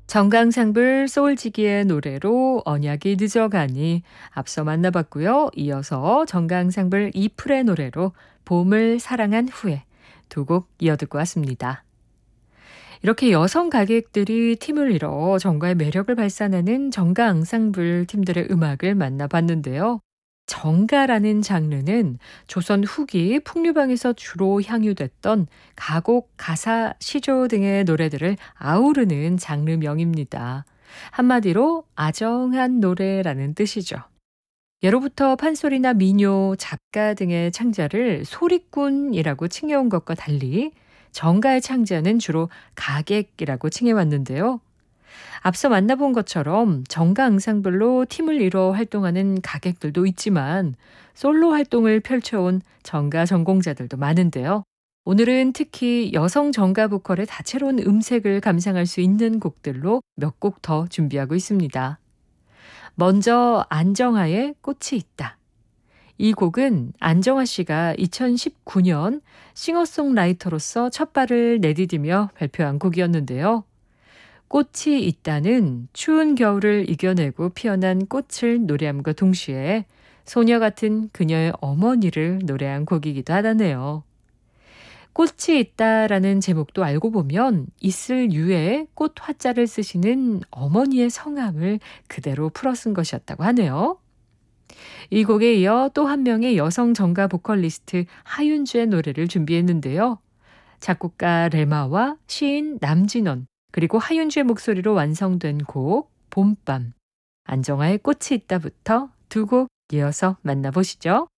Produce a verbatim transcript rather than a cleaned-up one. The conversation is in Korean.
정강상불 소울지기의 노래로 언약이 늦어가니 앞서 만나봤고요. 이어서 정강상불 이풀의 노래로 봄을 사랑한 후에 두 곡 이어듣고 왔습니다. 이렇게 여성 가객들이 팀을 이뤄 정가의 매력을 발산하는 정가 앙상블 팀들의 음악을 만나봤는데요. 정가라는 장르는 조선 후기 풍류방에서 주로 향유됐던 가곡, 가사, 시조 등의 노래들을 아우르는 장르명입니다. 한마디로 아정한 노래라는 뜻이죠. 예로부터 판소리나 민요, 잡가 등의 창자를 소리꾼이라고 칭해온 것과 달리 정가의 창자는 주로 가객이라고 칭해왔는데요. 앞서 만나본 것처럼 정가 앙상블로 팀을 이뤄 활동하는 가객들도 있지만 솔로 활동을 펼쳐온 정가 전공자들도 많은데요. 오늘은 특히 여성 정가 보컬의 다채로운 음색을 감상할 수 있는 곡들로 몇 곡 더 준비하고 있습니다. 먼저 안정아의 꽃이 있다. 이 곡은 안정아 씨가 이천십구 년 싱어송라이터로서 첫 발을 내디디며 발표한 곡이었는데요. 꽃이 있다는 추운 겨울을 이겨내고 피어난 꽃을 노래함과 동시에 소녀 같은 그녀의 어머니를 노래한 곡이기도 하다네요. 꽃이 있다라는 제목도 알고 보면 있을 유에 꽃 화자를 쓰시는 어머니의 성함을 그대로 풀어 쓴 것이었다고 하네요. 이 곡에 이어 또 한 명의 여성 정가 보컬리스트 하윤주의 노래를 준비했는데요. 작곡가 레마와 시인 남진원 그리고 하윤주의 목소리로 완성된 곡 봄밤, 안정아의 꽃이 있다부터 두 곡 이어서 만나보시죠.